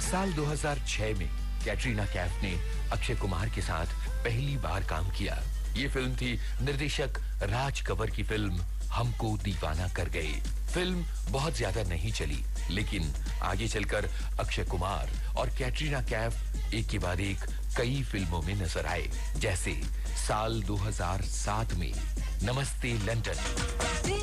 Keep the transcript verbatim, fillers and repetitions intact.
साल दो हज़ार छह में कैटरीना कैफ ने अक्षय कुमार के साथ पहली बार काम किया। ये फिल्म थी निर्देशक राज कंवर की फिल्म हमको दीवाना कर गए। फिल्म बहुत ज्यादा नहीं चली, लेकिन आगे चलकर अक्षय कुमार और कैटरीना कैफ एक के बाद एक कई फिल्मों में नजर आए, जैसे साल दो हज़ार सात में नमस्ते लंदन।